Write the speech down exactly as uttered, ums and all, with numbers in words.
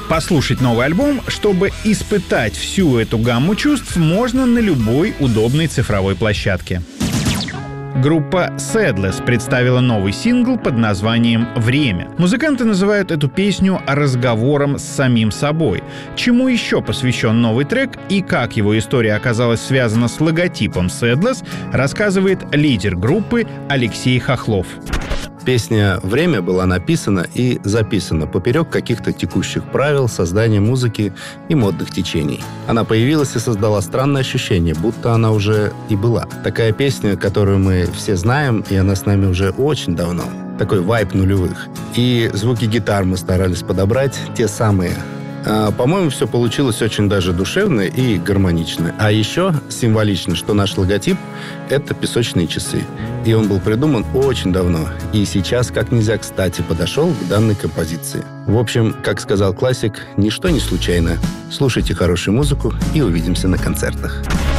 Послушать новый альбом, чтобы испытать всю эту гамму чувств, можно на любой удобной цифровой площадке. Группа Сэдлес представила новый сингл под названием «Время». Музыканты называют эту песню разговором с самим собой. Чему еще посвящен новый трек и как его история оказалась связана с логотипом Сэдлес, рассказывает лидер группы Алексей Хохлов. Песня «Время» была написана и записана поперек каких-то текущих правил создания музыки и модных течений. Она появилась и создала странное ощущение, будто она уже и была. Такая песня, которую мы все знаем, и она с нами уже очень давно. Такой вайб нулевых. И звуки гитар мы старались подобрать те самые. А, по-моему, все получилось очень даже душевно и гармонично. А еще символично, что наш логотип — это песочные часы. И он был придуман очень давно. И сейчас, как нельзя кстати, подошел к данной композиции. В общем, как сказал классик, ничто не случайно. Слушайте хорошую музыку и увидимся на концертах.